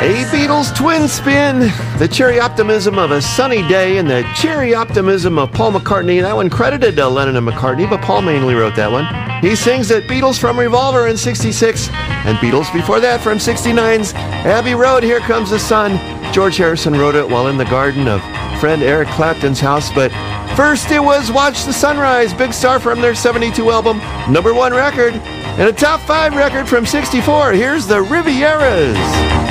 A Beatles twin spin, the cheery optimism of a sunny day and the cheery optimism of Paul McCartney. That one credited to Lennon and McCartney, but Paul mainly wrote that one. He sings at Beatles from Revolver in 66 and Beatles before that from 69's Abbey Road, Here Comes the Sun. George Harrison wrote it while in the garden of friend Eric Clapton's house, but first it was Watch the Sunrise, big star from their 72 album, #1 record, and a top 5 record from 64. Here's the Rivieras.